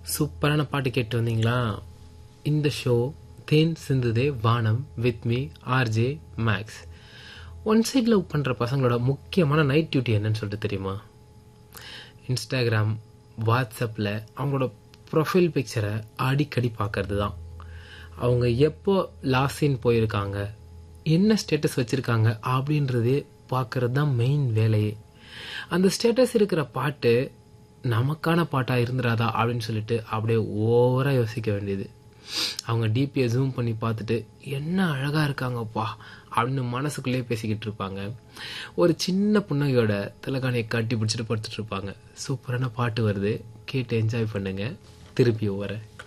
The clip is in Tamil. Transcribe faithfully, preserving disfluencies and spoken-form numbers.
சூப்பரான பாட்டு கேட்டு வந்தீங்களா? இந்த ஷோ தேன் சிந்துதே வானம் with me RJ maths. One side love பண்ணுற பசங்களோட முக்கியமான நைட் டியூட்டி என்னன்னு சொல்லிட்டு தெரியுமா? இன்ஸ்டாகிராம், வாட்ஸ்அப்பில் அவங்களோட ப்ரொஃபைல் பிக்சரை அடிக்கடி பார்க்கறது தான். அவங்க எப்போ லாஸ்டின் போயிருக்காங்க, என்ன ஸ்டேட்டஸ் வச்சுருக்காங்க அப்படின்றதே பார்க்கறது தான் மெயின் வேலையே. அந்த ஸ்டேட்டஸ் இருக்கிற பாட்டு நமக்கான பாட்டாக இருந்துடாதா அப்படின்னு சொல்லிட்டு அப்படியே ஓவராக யோசிக்க வேண்டியது. அவங்க டிபியை ஜூம் பண்ணி பார்த்துட்டு என்ன அழகாக இருக்காங்கப்பா அப்படின்னு மனசுக்குள்ளேயே பேசிக்கிட்டு இருப்பாங்க. ஒரு சின்ன புன்னகையோட தலைகாணியை கட்டி பிடிச்சிட்டு படுத்துட்டு இருப்பாங்க. சூப்பரான பாட்டு வருது, கேட்டு என்ஜாய் பண்ணுங்க. திருப்பி வரேன்.